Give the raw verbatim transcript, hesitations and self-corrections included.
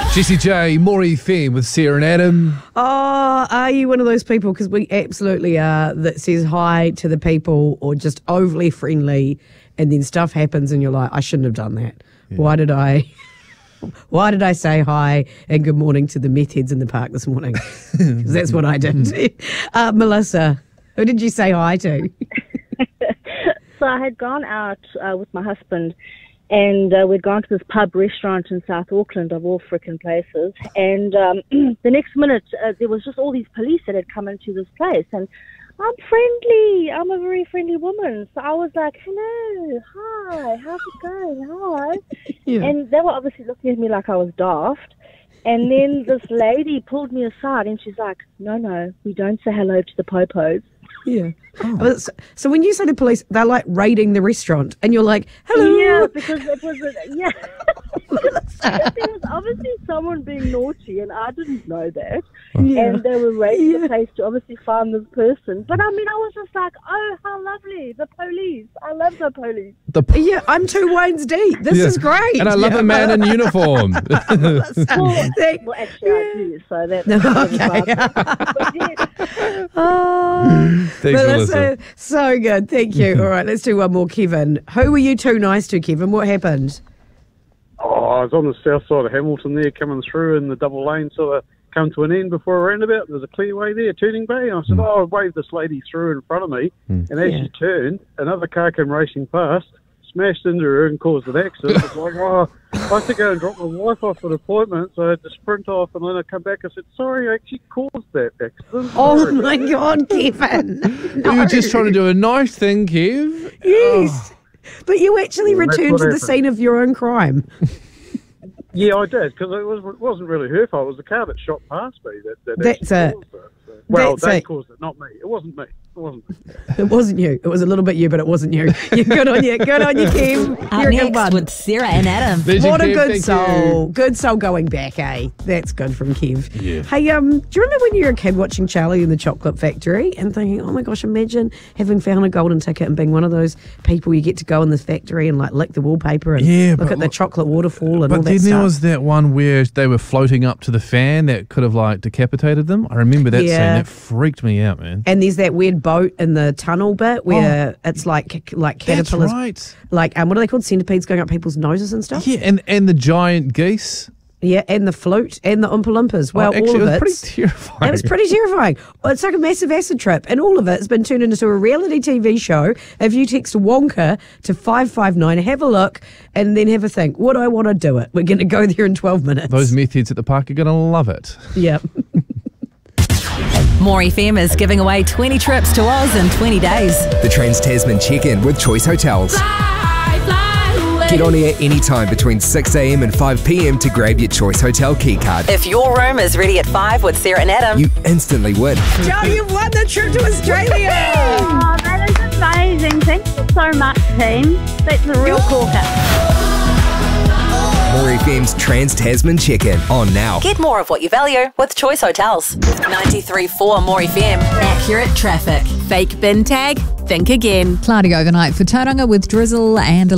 Jessie J, Maury Femme with Sarah and Adam. Oh, are you one of those people, because we absolutely are, that says hi to the people or just overly friendly and then stuff happens and you're like, I shouldn't have done that. Yeah. Why did I... Why did I say hi and good morning to the meth heads in the park this morning? Because that's what I did. Uh, Melissa, who did you say hi to? So I had gone out uh, with my husband and uh, we'd gone to this pub restaurant in South Auckland, of all frickin' places. And um, the next minute, uh, there was just all these police that had come into this place. And I'm friendly. I'm a very friendly woman. So I was like, hello, hi, how's it going? Hi. Yeah. And they were obviously looking at me like I was daft. And then this lady pulled me aside and she's like, no, no, we don't say hello to the popos. Yeah. Oh. So, so when you say the police, they're like raiding the restaurant and you're like, hello. Yeah, because it was, a, yeah. There was obviously someone being naughty and I didn't know that. Yeah. And they were raiding yeah. the place to obviously find this person. But I mean, I was just like, oh, how lovely, the police. I love the police. The po- yeah, I'm two wines deep. This yeah. is great. And I love yeah. a man in uniform. well, well, actually, I do, so that's no, okay. yeah. Oh, Thanks, Melissa. So, so good. Thank you. All right, let's do one more, Kevin. Who were you too nice to, Kevin? What happened? Oh, I was on the south side of Hamilton there, coming through, and the double lane sort of come to an end before a roundabout. There's a clearway there, turning bay. And I said, mm. oh, I waved this lady through in front of me. Mm. And as yeah. she turned, another car came racing past, smashed into her and caused an accident. It's like, oh, I have to go and drop my wife off for an appointment. So I had to sprint off, and then I come back and said, sorry, I actually caused that accident. Oh, my God, Kevin. No. You were just trying to do a nice thing, Kev. Yes. Oh. But you actually well, returned to the happened. scene of your own crime. Yeah, I did, because it, was, it wasn't really her fault. It was the car that shot past me that, that That's it. Caused it. So. Well, That's they it. caused it, not me. It wasn't me. It wasn't me. It wasn't you. It was a little bit you, but it wasn't you. You're good on you. Good on you, Kev. Up You're next a good with Sarah and Adam. Legend what a Kev, good soul. You. Good soul going back, eh? That's good from Kev. Yeah. Hey, um, do you remember when you were a kid watching Charlie and the Chocolate Factory and thinking, oh my gosh, imagine having found a golden ticket and being one of those people you get to go in this factory and like lick the wallpaper and yeah, look at the chocolate waterfall and but all that then stuff. There was that one where they were floating up to the fan that could have like decapitated them. I remember that yeah. scene. That freaked me out, man. And there's that weird boat in the tunnel bit where oh, it's like like caterpillars. That's right. Like, um, what are they called? Centipedes going up people's noses and stuff? Yeah, and, and the giant geese. Yeah, and the flute and the Oompa Loompas. Well, oh, actually, all of it was it. pretty terrifying. It was pretty terrifying. Well, it's like a massive acid trip, and all of it has been turned into a reality T V show. If you text Wonka to five five nine, have a look, and then have a think. Would I want to do it? We're going to go there in twelve minutes. Those meth heads at the park are going to love it. Yep. Maury Femme is giving away twenty trips to Oz in twenty days. The Trans Tasman check-in with Choice Hotels. Fly, fly away. Get on air anytime between six a.m. and five p.m. to grab your Choice Hotel key card. If your room is ready at five with Sarah and Adam, you instantly win. Joe, you've won the trip to Australia. Oh, that is amazing. Thank you so much, team. That's a real corker. Maury Femme's Trans Tasman check-in on now. Get more of what you value with Choice Hotels. ninety-three point four Maury Femme. Accurate traffic. Fake bin tag? Think again. Cloudy overnight for Tauranga with drizzle and a